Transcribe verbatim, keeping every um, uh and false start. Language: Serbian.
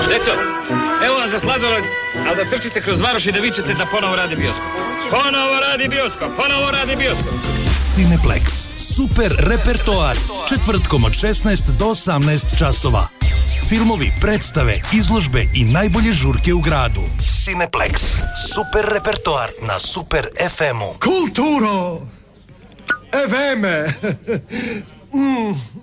Deco, evo vam za sladoled, ali da trčite kroz varoš i da vičete da ponovo radi bioskop. Ponovo radi bioskop, ponovo radi bioskop. Cineplex. Super repertoar. Četvrtkom od šesnaest do osamnaest časova. Filmovi, predstave, izložbe i najbolje žurke u gradu. Cineplex. Super repertoar na Super ef emu. Kulturo! Eveme! Mm.